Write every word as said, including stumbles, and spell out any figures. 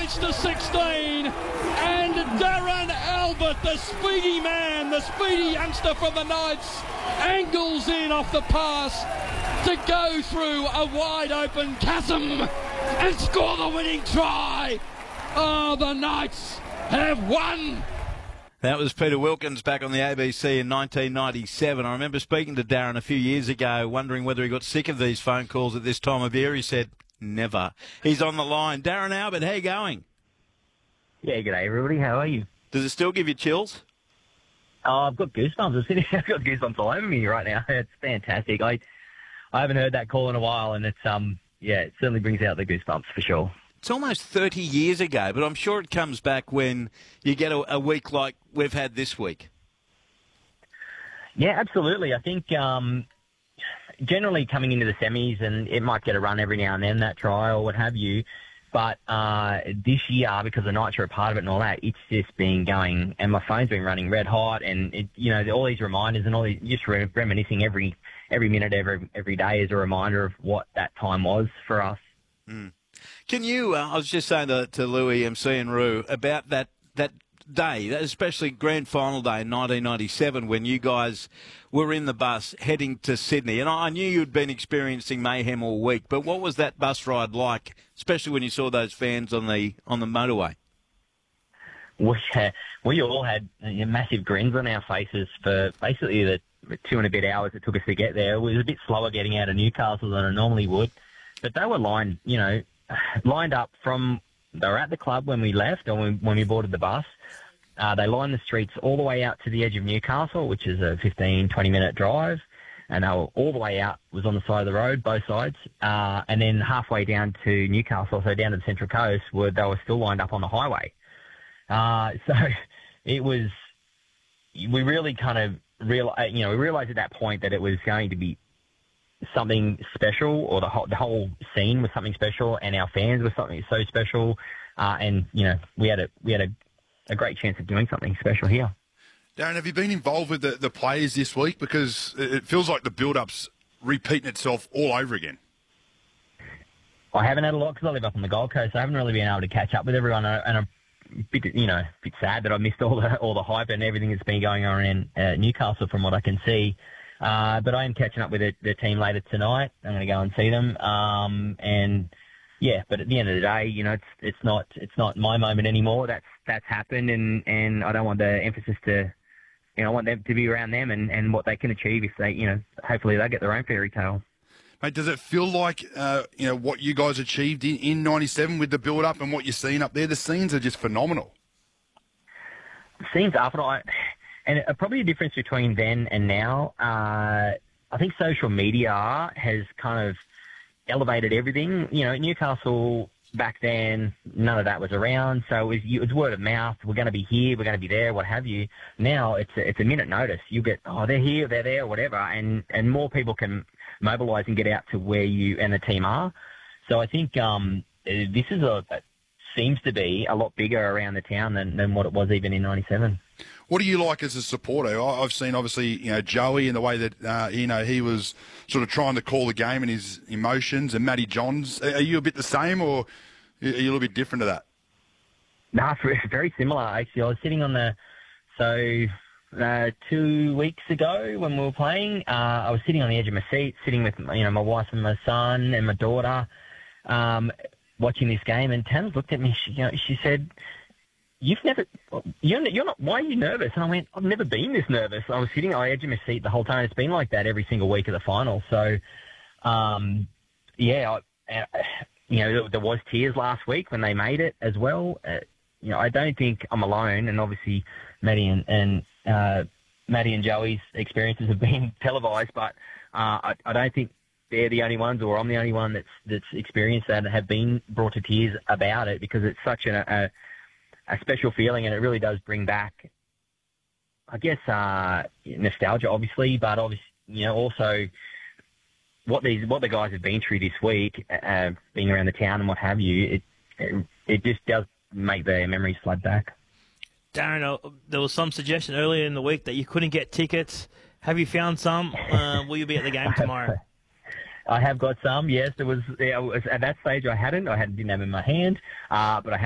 race to sixteen, and Darren Albert, the speedy man, the speedy youngster from the Knights, angles in off the pass to go through a wide open chasm and score the winning try. Oh, the Knights have won. That was Peter Wilkins back on the A B C in nineteen ninety-seven. I remember speaking to Darren a few years ago, wondering whether he got sick of these phone calls at this time of year. He said, never. He's on the line. Darren Albert, how you going? Yeah, g'day everybody. How are you? Does it still give you chills? Oh, I've got goosebumps. I'm sitting, I've got goosebumps all over me right now. It's fantastic. I I haven't heard that call in a while, and it's um yeah, it certainly brings out the goosebumps for sure. It's almost thirty years ago, but I'm sure it comes back when you get a, a week like we've had this week. Yeah, absolutely. I think um, generally coming into the semis, and it might get a run every now and then, that try or what have you, but uh, this year, because the Knights are a part of it and all that, it's just been going, and my phone's been running red hot, and it, you know, all these reminders and all these, just re- reminiscing every every minute, every every day is a reminder of what that time was for us. Mm. Can you, uh, I was just saying to, to Louis, M C and Roo, about that, that day, especially grand final day in nineteen ninety-seven when you guys were in the bus heading to Sydney. And I knew you'd been experiencing mayhem all week, but what was that bus ride like, especially when you saw those fans on the on the motorway? We, uh, we all had uh, massive grins on our faces for basically the two and a bit hours it took us to get there. It was a bit slower getting out of Newcastle than I normally would, but they were lined, you know, lined up from, they were at the club when we left or when, when we boarded the bus. Uh, they lined the streets all the way out to the edge of Newcastle, which is a fifteen, twenty minute drive. And they were all the way out, was on the side of the road, both sides. Uh, and then halfway down to Newcastle, so down to the Central Coast, where they were still lined up on the highway. Uh, so it was, we really kind of real, you know, we realized at that point that it was going to be something special, or the whole, the whole scene was something special, and our fans were something so special, uh, and you know we had a we had a, a great chance of doing something special here. Darren, have you been involved with the, the players this week? Because it feels like the build-up's repeating itself all over again. I haven't had a lot because I live up on the Gold Coast. I haven't really been able to catch up with everyone, and I'm a bit, you know, a bit sad that I missed all the all the hype and everything that's been going on in uh, Newcastle, from what I can see. Uh, but I am catching up with the, the team later tonight. I'm going to go and see them. Um, and yeah, but at the end of the day, you know, it's it's not it's not my moment anymore. That's that's happened, and, and I don't want the emphasis to, you know, I want them to be around them and, and what they can achieve if they, you know, hopefully they get their own fairy tale. Mate, does it feel like, uh, you know, what you guys achieved in, in ninety-seven with the build-up and what you're seeing up there? The scenes are just phenomenal. The scenes are phenomenal. And probably a difference between then and now, uh, I think social media has kind of elevated everything. You know, Newcastle back then, none of that was around, so it was, it was word of mouth. We're going to be here, we're going to be there, what have you. Now it's a, it's a minute notice. You get, oh, they're here, they're there, whatever, and, and more people can mobilise and get out to where you and the team are. So I think um, this is a, a seems to be a lot bigger around the town than, than what it was even in ninety-seven. What do you like as a supporter? I've seen, obviously, you know, Joey and the way that, uh, you know, he was sort of trying to call the game and his emotions, and Matty Johns. Are you a bit the same, or are you a little bit different to that? No, it's very similar, actually. I was sitting on the, so uh, two weeks ago when we were playing, uh, I was sitting on the edge of my seat, sitting with, you know, my wife and my son and my daughter, um, watching this game, and Tans looked at me, she, you know, she said, You've never, you're, you're not, why are you nervous? And I went, I've never been this nervous. I was sitting on the edge of my seat the whole time. It's been like that every single week of the final. So, um, yeah, I, you know, there was tears last week when they made it as well. Uh, you know, I don't think I'm alone. And obviously, Maddie and, and uh, Maddie and Joey's experiences have been televised, but uh, I, I don't think they're the only ones, or I'm the only one that's that's experienced that and have been brought to tears about it, because it's such a, a a special feeling, and it really does bring back, I guess, uh, nostalgia, obviously, but obviously, you know, also what these what the guys have been through this week, uh, being around the town and what have you. It it, it just does make the memories flood back. Darren, uh, there was some suggestion earlier in the week that you couldn't get tickets. Have you found some? Uh, will you be at the game tomorrow? I have got some. Yes, there was, yeah, at that stage I hadn't. I hadn't didn't have them in my hand, uh, but I have.